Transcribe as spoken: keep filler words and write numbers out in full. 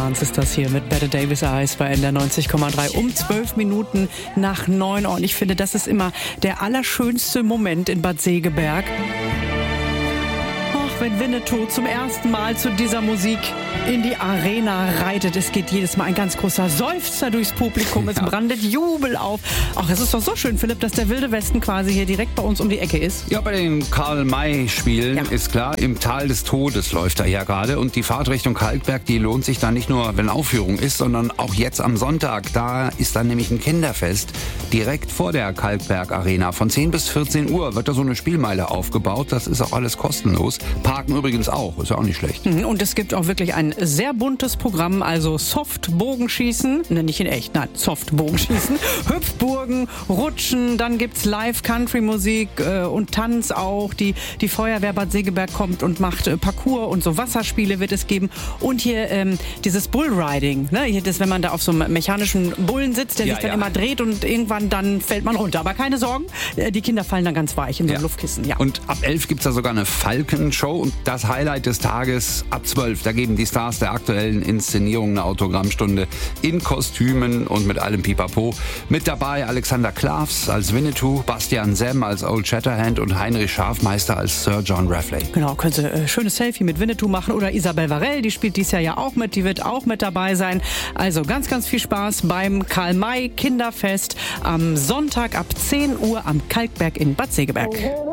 Barnes ist das hier mit Bette Davis Eyes bei N D R neunzig Komma drei um zwölf Minuten nach neun Uhr. Und ich finde, das ist immer der allerschönste Moment in Bad Segeberg. Wenn Winnetou zum ersten Mal zu dieser Musik in die Arena reitet. Es geht jedes Mal ein ganz großer Seufzer durchs Publikum. Es ja. brandet Jubel auf. Ach, es ist doch so schön, Philipp, dass der Wilde Westen quasi hier direkt bei uns um die Ecke ist. Ja, bei den Karl-May-Spielen ja. ist klar, im Tal des Todes läuft er ja gerade. Und die Fahrt Richtung Kalkberg, die lohnt sich da nicht nur, wenn Aufführung ist, sondern auch jetzt am Sonntag. Da ist dann nämlich ein Kinderfest direkt vor der Kalkberg-Arena. Von zehn bis vierzehn Uhr wird da so eine Spielmeile aufgebaut. Das ist auch alles kostenlos. Parken übrigens auch, ist ja auch nicht schlecht. Und es gibt auch wirklich ein sehr buntes Programm, also Soft-Bogenschießen, ne, nicht in echt, nein, Soft-Bogenschießen, Hüpfburgen, Rutschen, dann gibt's Live-Country-Musik äh, und Tanz auch. Die, die Feuerwehr Bad Segeberg kommt und macht äh, Parcours und so Wasserspiele wird es geben. Und hier ähm, dieses Bullriding, ne, hier das, wenn man da auf so einem mechanischen Bullen sitzt, der ja, sich dann ja. immer dreht und irgendwann dann fällt man runter. Aber keine Sorgen, äh, die Kinder fallen dann ganz weich in so ein ja. Luftkissen. Ja. Und ab elf gibt's da sogar eine Falkenshow und das Highlight des Tages ab zwölf. Da geben die Stars der aktuellen Inszenierung eine Autogrammstunde in Kostümen und mit allem Pipapo. Mit dabei Alexander Klavs als Winnetou, Bastian Semm als Old Shatterhand und Heinrich Schafmeister als Sir John Rafley. Genau, könnt ihr äh, schönes Selfie mit Winnetou machen oder Isabel Varell, die spielt dieses Jahr ja auch mit, die wird auch mit dabei sein. Also ganz, ganz viel Spaß beim Karl-May Kinderfest am Sonntag ab zehn Uhr am Kalkberg in Bad Segeberg.